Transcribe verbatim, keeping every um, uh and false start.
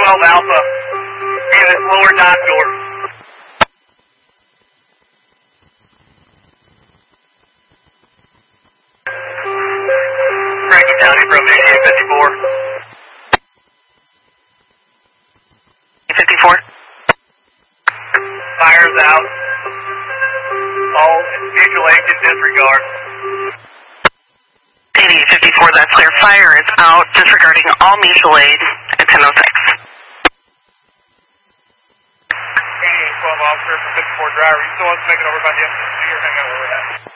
twelve Alpha. Unit lower dock door. Franklin County from A fifty-four. fifty-four. Fire's out. All mutual aid in disregard. A D fifty-four, that's clear. Fire is out, disregarding all mutual aid at ten oh six. twelve officer, fifty-four driver. You still want to make it over by the M C C or hang out where we're at?